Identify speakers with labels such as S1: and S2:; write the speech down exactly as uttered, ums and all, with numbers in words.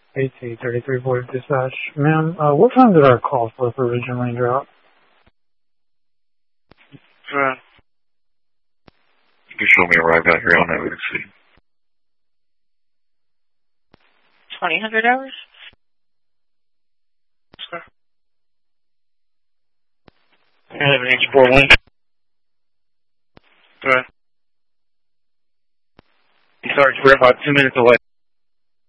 S1: A T thirty-three forty dispatch. Ma'am, uh, what time did our call slip originally drop?
S2: Uh, you can show me where I got here on that, we can see.
S3: twenty hundred hours?
S2: Sir. I have an H four link. Go ahead. Sorry, we're about two minutes away.